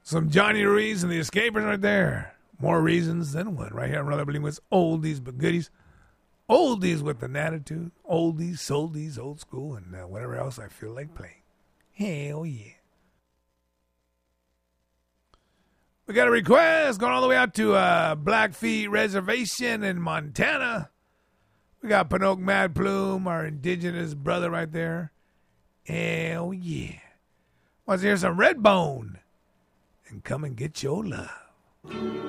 Some Johnny Ruiz and the Escapers right there. More reasons than one. Right here on Brother Bilingües. Oldies but goodies. Oldies with an attitude. Oldies, soldies, old school, and whatever else I feel like playing. Hell yeah. We got a request going all the way out to Blackfeet Reservation in Montana. We got Pinoc Mad Plume, our indigenous brother right there. Hell yeah. Wants to hear some Redbone. And come and get your love.